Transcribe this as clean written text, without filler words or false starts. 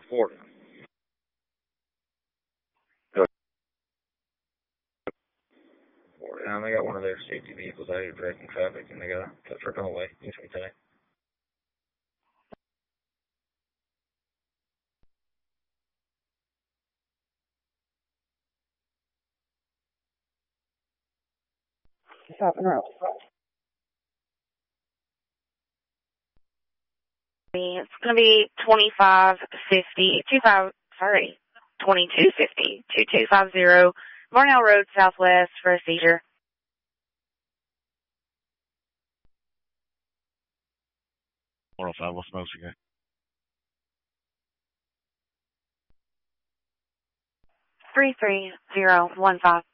Florida. And they got one of their safety vehicles out here directing traffic, and they got a tow truck on the way. Needs to be today. Stop and roll. It's going to be 2250, Marnell Road Southwest for a seizure. 105, what's the most you got? 33015.